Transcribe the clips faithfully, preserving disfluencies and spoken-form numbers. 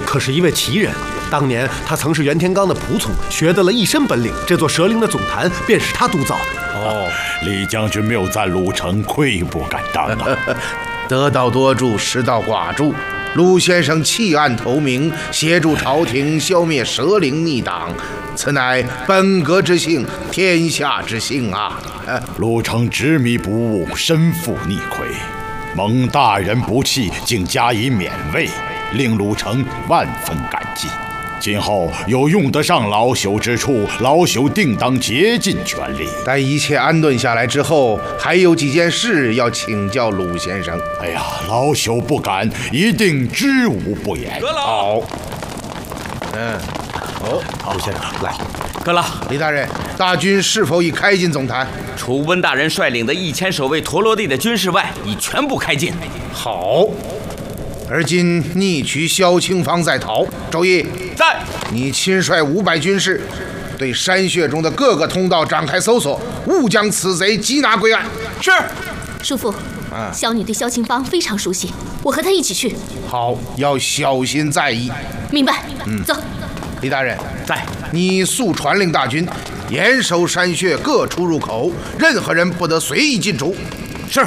可是一位奇人。当年他曾是袁天罡的仆从，学得了一身本领。这座蛇灵的总坛便是他督造的。 哦，李将军谬赞鲁城，愧不敢当啊！ 得道多助，失道寡助。鲁先生弃暗投明，协助朝廷消灭蛇灵逆党，此乃本格之幸，天下之幸啊！ 鲁城执迷不悟，身负逆亏，蒙大人不弃，竟加以免位，令鲁城万分感激。今后有用得上老朽之处，老朽定当竭尽全力。 待一切安顿下来之后，还有几件事要请教鲁先生。 哎呀，老朽不敢，一定知无不言。 好，嗯，哦， 鲁先生，来， 阁老， 李大人，大军是否已开进总坛？ 除温大人率领的一千守卫陀罗地的军士外，已全部开进。 好。而今逆取萧清芳在逃，周毅在， 你亲率五百军士，对山穴中的各个通道展开搜索，务将此贼缉拿归案。 是。 叔父，啊，萧女对萧清芳非常熟悉，我和她一起去。 好，要小心在意。 明白。嗯，走。 李大人在， 你速传令大军，严守山穴各出入口，任何人不得随意进出。 是。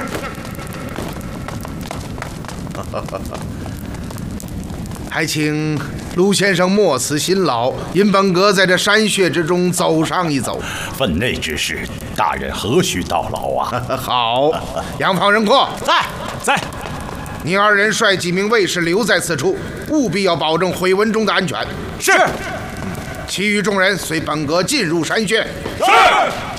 还请卢先生莫辞辛劳，引本阁在这山穴之中走上一走。 分内之事，大人何须叨劳啊？ 好，杨方仁阔在在。 你二人率几名卫士留在此处，务必要保证回文中的安全。 是。 其余众人随本阁进入山穴。 是。